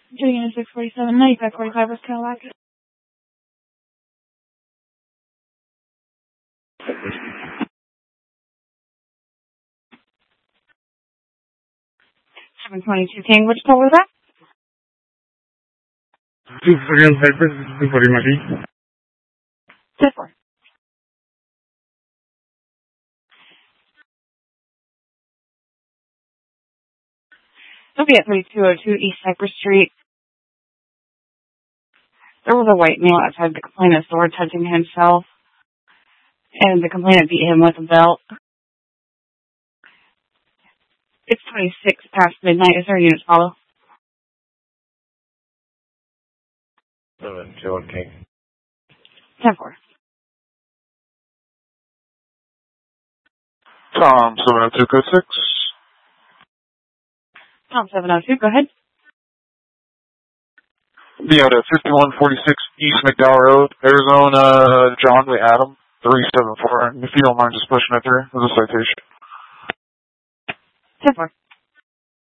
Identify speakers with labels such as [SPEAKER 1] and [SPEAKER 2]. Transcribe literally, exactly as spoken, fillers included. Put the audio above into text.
[SPEAKER 1] Getting in a six forty-seven, ninety-five forty-five West Cadillac. seven twenty-two King, which toll was that?
[SPEAKER 2] two forty on Cypress, two forty Muddy.
[SPEAKER 1] ten four. It'll be at thirty-two oh two East Cypress Street. There was a white male outside the complainant's door touching himself, and the complainant beat him with a belt. It's twenty-six past midnight. Is there a unit follow?
[SPEAKER 3] seven two one King.
[SPEAKER 1] ten four.
[SPEAKER 4] Tom seven oh two code six.
[SPEAKER 1] Tom seven oh two, go ahead.
[SPEAKER 4] Be out at fifty-one forty-six East McDowell Road, Arizona, John Lee Adam, three seven four. If you don't mind just pushing it through, there's a citation.
[SPEAKER 1] ten four.